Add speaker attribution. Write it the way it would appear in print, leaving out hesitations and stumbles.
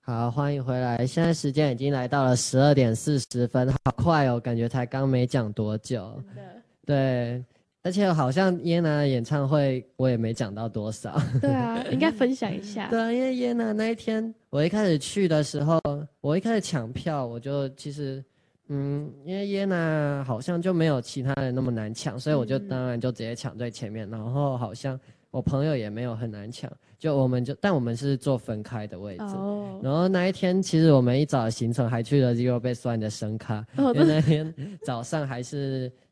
Speaker 1: 好，欢迎回来。现在时间已经来到了12:40，好快哦，感觉才刚没讲多久。
Speaker 2: 真的。
Speaker 1: 对，而且好像耶娜的演唱会我也没讲到多少。
Speaker 2: 对啊，应该分享一下。
Speaker 1: 对啊，因为耶娜那一天我一开始去的时候，我一开始抢票，我就其实因为耶娜好像就没有其他人那么难抢，所以我就当然就直接抢最前面，然后好像我朋友也没有很难抢，但我们是坐分开的位置。然后那一天其实我们一早的行程还去了 Zero Base One 的声咖，因为那天早上还是